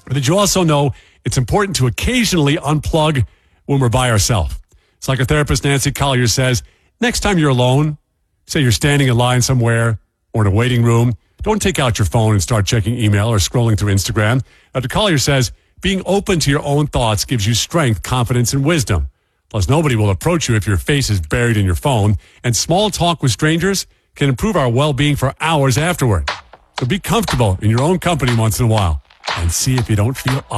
But did you also know it's important to occasionally unplug when we're by ourselves? Psychotherapist Nancy Collier says, next time you're alone, say you're standing in line somewhere or in a waiting room, don't take out your phone and start checking email or scrolling through Instagram. Dr. Collier says, being open to your own thoughts gives you strength, confidence, and wisdom. Plus, nobody will approach you if your face is buried in your phone, and small talk with strangers can improve our well-being for hours afterward. So be comfortable in your own company once in a while and see if you don't feel